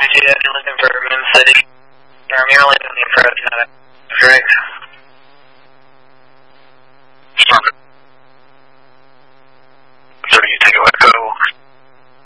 I see that you're looking for Moon City. You're only doing the approach, not